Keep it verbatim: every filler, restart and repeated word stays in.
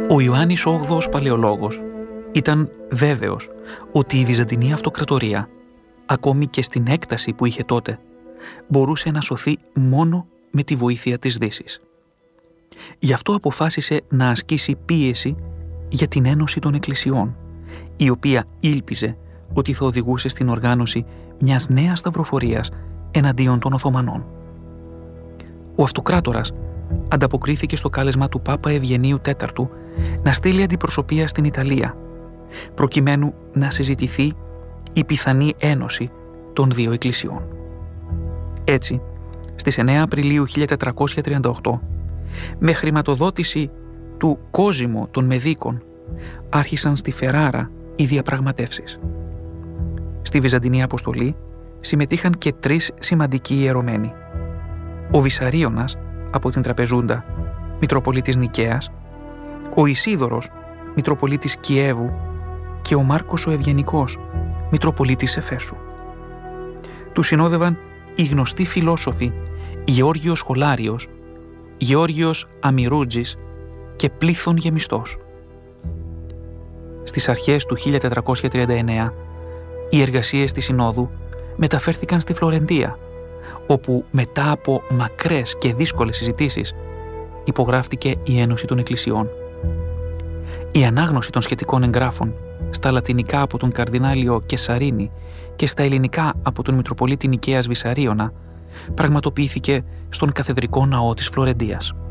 Ο Ιωάννης όγδοος Παλαιολόγος ήταν βέβαιος ότι η Βυζαντινή Αυτοκρατορία, ακόμη και στην έκταση που είχε τότε, μπορούσε να σωθεί μόνο με τη βοήθεια της Δύσης. Γι' αυτό αποφάσισε να ασκήσει πίεση για την ένωση των εκκλησιών, η οποία ήλπιζε ότι θα οδηγούσε στην οργάνωση μιας νέας σταυροφορίας εναντίον των Οθωμανών. Ο Αυτοκράτορας ανταποκρίθηκε στο κάλεσμα του Πάπα Ευγενίου τέταρτου να στείλει αντιπροσωπεία στην Ιταλία, προκειμένου να συζητηθεί η πιθανή ένωση των δύο εκκλησιών. Έτσι, στις εννέα Απριλίου χίλια τετρακόσια τριάντα οκτώ, με χρηματοδότηση του Κόζιμο των Μεδίκων, άρχισαν στη Φεράρα οι διαπραγματεύσεις. Στη Βυζαντινή Αποστολή συμμετείχαν και τρεις σημαντικοί ιερωμένοι. Ο Βυσαρίωνας από την Τραπεζούντα, Μητροπολίτης Νικαίας, ο Ισίδωρος, Μητροπολίτης Κιέβου και ο Μάρκος ο Ευγενικός, Μητροπολίτης Εφέσου. Τους συνόδευαν οι γνωστοί φιλόσοφοι Γεώργιος Σχολάριος, Γεώργιος Αμυρούτζης και Πλήθων Γεμιστός. Στις αρχές του χίλια τετρακόσια τριάντα εννέα, οι εργασίες της Συνόδου μεταφέρθηκαν στη Φλωρεντία, όπου μετά από μακρές και δύσκολες συζητήσεις υπογράφτηκε η Ένωση των Εκκλησιών. Η ανάγνωση των σχετικών εγγράφων στα λατινικά από τον Καρδινάλιο Κεσαρίνη και στα ελληνικά από τον Μητροπολίτη Νικαίας Βυσαρίωνα πραγματοποιήθηκε στον Καθεδρικό Ναό της Φλωρεντίας.